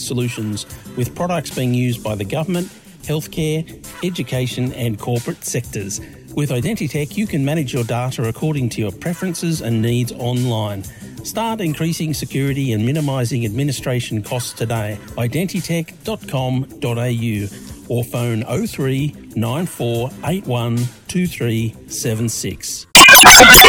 solutions, with products being used by the government, healthcare, education and corporate sectors. With Identitech, you can manage your data according to your preferences and needs online. Start increasing security and minimising administration costs today. Identitech.com.au or phone 03 9481 2376.